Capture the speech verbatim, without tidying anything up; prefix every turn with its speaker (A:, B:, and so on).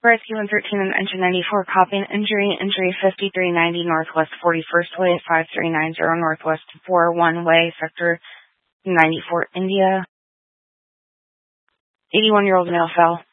A: Rescue one thirteen and engine ninety-four, copying injury, injury fifty-three ninety Northwest forty-first Way, five three nine zero Northwest four oh one Way, Sector ninety-four, India. eighty-one-year-old male fell.